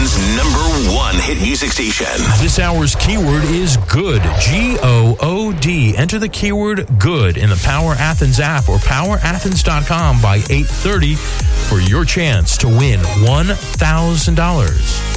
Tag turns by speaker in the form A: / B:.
A: Athens' #1 hit music station.
B: This hour's keyword is good. G-O-O-D. Enter the keyword good in the Power Athens app or powerathens.com by 8:30 for your chance to win $1,000.